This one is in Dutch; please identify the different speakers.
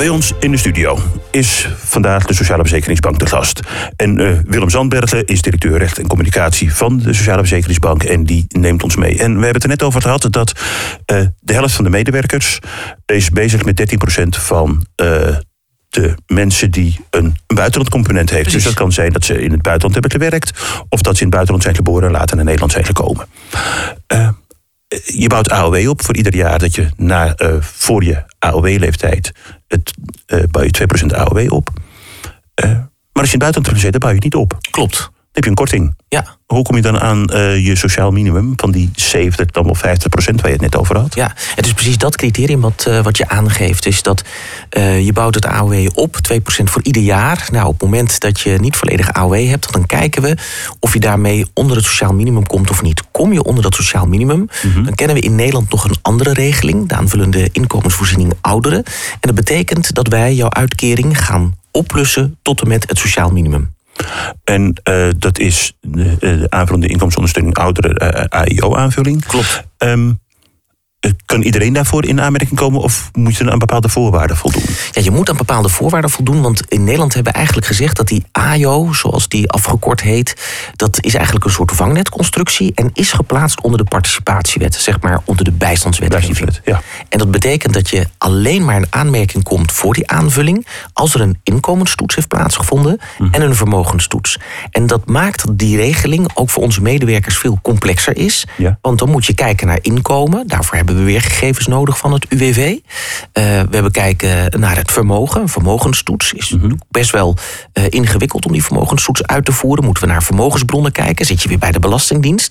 Speaker 1: Bij ons in de studio is vandaag de Sociale Verzekeringsbank de gast. En Willem Zandbergen is directeur recht en communicatie van de Sociale Verzekeringsbank. En die neemt ons mee. En we hebben het er net over gehad dat de helft van de medewerkers is bezig met 13% van de mensen die een buitenlandcomponent heeft.
Speaker 2: Precies.
Speaker 1: Dus dat kan zijn dat ze in het buitenland hebben gewerkt, of dat ze in het buitenland zijn geboren en later naar Nederland zijn gekomen. Je bouwt AOW op voor ieder jaar dat je voor je AOW-leeftijd bouw je 2% AOW op. Maar als je in het buitenland hebt gezeten, bouw je het niet op.
Speaker 2: Klopt.
Speaker 1: Dan heb je een korting.
Speaker 2: Ja.
Speaker 1: Hoe kom je dan aan je sociaal minimum van die 70, dan wel 50% waar je het net over had?
Speaker 2: Ja, het is precies dat criterium wat je aangeeft. Is dat je bouwt het AOW op, 2% voor ieder jaar. Nou, op het moment dat je niet volledig AOW hebt, dan kijken we of je daarmee onder het sociaal minimum komt of niet. Kom je onder dat sociaal minimum, dan kennen we in Nederland nog een andere regeling, de aanvullende inkomensvoorziening ouderen. En dat betekent dat wij jouw uitkering gaan oplussen tot en met het sociaal minimum.
Speaker 1: En dat is de aanvullende inkomensondersteuning ouderen AIO-aanvulling.
Speaker 2: Klopt.
Speaker 1: Kan iedereen daarvoor in aanmerking komen of moet je aan bepaalde voorwaarden voldoen?
Speaker 2: Ja, je moet aan bepaalde voorwaarden voldoen, want in Nederland hebben we eigenlijk gezegd dat die AIO, zoals die afgekort heet, dat is eigenlijk een soort vangnetconstructie en is geplaatst onder de participatiewet, zeg maar onder de bijstandswetgeving.
Speaker 1: Ja.
Speaker 2: En dat betekent dat je alleen maar in aanmerking komt voor die aanvulling als er een inkomenstoets heeft plaatsgevonden en een vermogenstoets. En dat maakt dat die regeling ook voor onze medewerkers veel complexer is, want dan moet je kijken naar inkomen, daarvoor hebben we weer gegevens nodig van het UWV. We hebben kijken naar het vermogen. Een vermogenstoets is best wel ingewikkeld om die vermogenstoets uit te voeren. Moeten we naar vermogensbronnen kijken. Zit je weer bij de Belastingdienst.